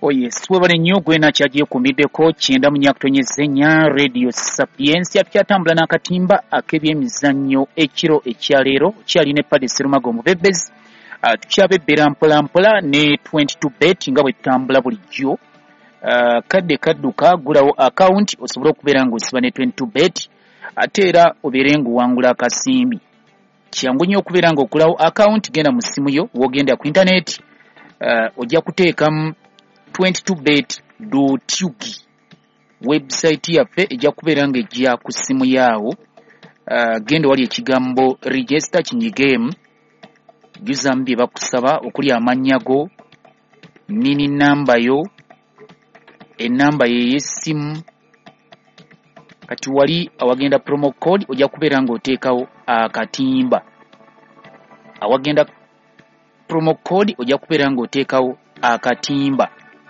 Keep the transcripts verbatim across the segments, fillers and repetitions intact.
Oh yes, webale nnyo gwena kyagiye kumiddeko kyenda mu nyakutonyezenya Radio Sapiensia kyatambula n'akatimba ak'ebyemizannyo ekiro ekyaleero kyali ne Paddy Serumago Mubebezi. Uh, tukyabebbera mpola mpola ne twenty-two bet nga bwe tutambula bulijjo. Uh, kadde kadduka gulawo account osobola okubeera ng'osiba ne twenty-two bet ate era obeere ng'owangula akasimbi. Kyangu nnyo okubeera ng'okulawo account, genda mu ssimu yo w'ogenda ku internet uh, ojja kuteekamu twenty-two bet dot u g website yaffe ejja kubeera ng'ejja ku ssimu yaawo. Uh, genda wali ekigambo register kinyigemu, juzamu bye bakusaba okuli amannya go, nini namba yo, enamba ye y'essimu. Kati wali awagenda promo code ojja kubeera ng'oteekawo akatimba. Awagenda promo code ojja kubeera ng'oteekawo akatimba.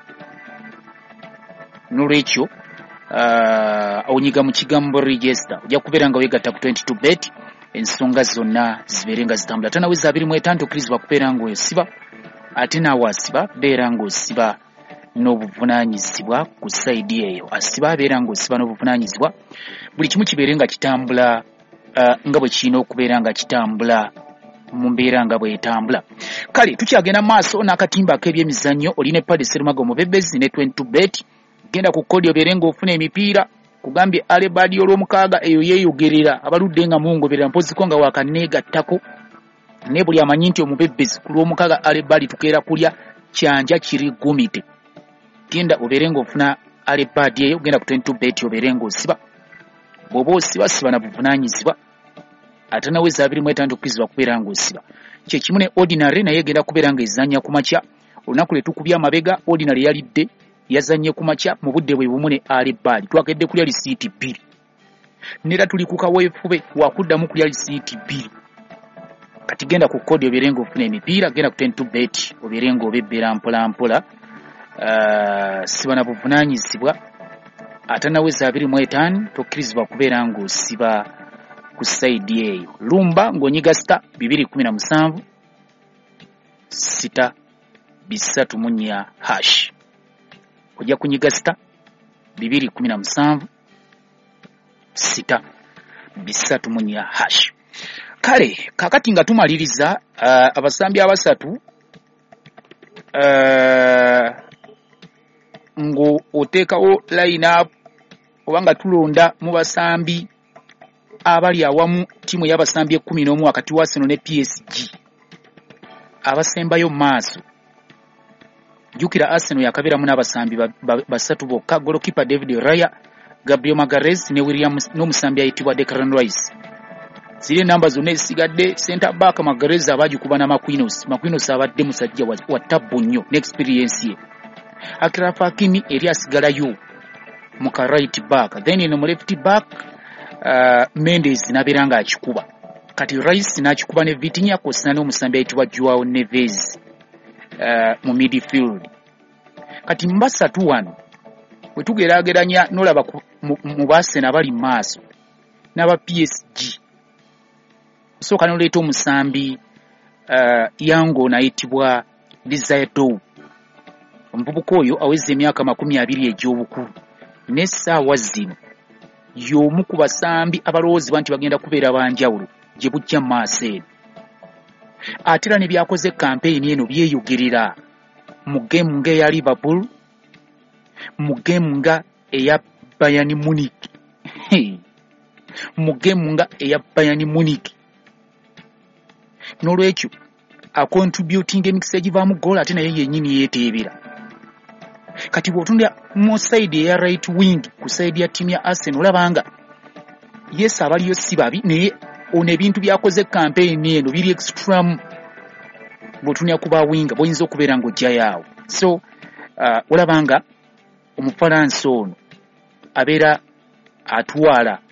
Nolwekyo uh, onyiga mu kigambo register ojja kubeera nga weegatta ku twenty-two bet, ensonga zonna zibeere nga zitambula. Tanaweza abiri mu etaano tokkirizibwa kubeera ng'osiba, ate naawe asiba beera ng'osiba n'obuvunaanyizibwa ku sayidi eyo. Asiba abeera ng'osiba n'obuvunaanyizibwa, buli kimu kibeere nga kitambula uh, nga bwe kirina okubeera nga kitambula mu mbeera nga bw'etambula. Kale tukyagenda maaso n'akatimba ak'ebyemizannyo. Oli ne Paddy Serumago Mubebezi ne twenty-two bet. Genda ku kodi obeere ng'ofuna emipiira. Kugambye alebadi olw'omukaaga eyo yeeyogerera abaludde nga mungoberera mpoziko nga wakaneegattako ne buli amanyi nti Omubebezi ku lw'omukaaga alebadi tukeera kulya kyanja kiri gumite. Genda obeere ng'ofuna alebadi eyo, genda ku twenty-two bet obeere ng'osiba. Bw'oba osiba siba na buvunaanyizibwa, ate naweza abiri mu etaano tokkirizibwa kubeera ng'osiba. Kye kimu ne ordinary naye egenda kubeera ng'ezannya ku makya. Olunaku lwe tukubya amabega ordinary yalidde yazanye ku makya mu budde bwe bumu ne alebadi. Twakedde kulya lisiiti bbiri. Nera tuli ku kaweefube wakuddamu kulya lisiiti bbiri. Kati genda ku kodi obeere ng'ofuna emipiira, genda ku twenty-two bet obeere ng'obebbera mpola mpola. Uh, siba na buvunaanyizibwa, ate naweza abiri mu etaano tokkirizibwa kubeera ng'osiba ku sayidi eyo. Lumba ng'onyiga sita bibiri kumi na musanvu sita bisatu mu nnya hash. Ojja kunyiga sita bibiri kumi na musanvu sita bisatu mu nnya hash. Kale kakati nga tumaliriza uh, abasambi abasatu uh, ngo oteekawo line up oba nga tulonda mu basambi abali awamu tiimu y'abasambi ekkumi n'omu wakati wa Arsenal ne P S G. Abasembayo maaso, jukira Arsenal yakabeeramu n'abasambi basatu bokka: golokipa David Raya, Gabriel Magalhaes ne William n'omusambi ayitibwa Declan Rice. Ziri namba zonna ezisigadde. Center back Magalhaes abagikuba na Marquinhos. Marquinhos abadde musajja wa, wa tabbu nnyo n'experience ye. Akraf Hakimi eri asigalayo mu ka right back. Then in mu left back uh, Mendes nabeera nga akikuba. Kati Rice n'akikuba ne Vitinha kw'ossa n'omusambi ayitibwa Joao Neves uh, mu midfield. Kati mbasatu wano bwe tugeraageranya n'olaba mu Arsenal abali mu maaso n'aba P S G, sooka n'oleeta omusambi uh, yango n'ayitibwa Desire Dow. Omuvubuka oyo aweza emyaka makumi abiri egy'obukulu, n'essaawa zino y'omu ku basambi abalowoozebwa nti bagenda kubeera banjawulo gye bujja mu maaso eno. Ate era ne byakoze kampeyini eno byeyogerera mu geemu ng'eya Liverpool, mu geemu nga eya Bayern Munich, mu geemu nga eya Bayern Munich. N'olwekyo akontributinga emikisa egivaamu goal ate naye yennyini yeeteebera. Kati bw'otunula mu side eya right wing ku side ya timu ya Arsenal olabanga yes abaliyo si babi, naye ono ebintu byakoze campaign eno biri extreme bw'otunula ku ba winga boyinza okubeera ng'ojja yaawo. So uh, olabanga Omufalansa ono abeera atwala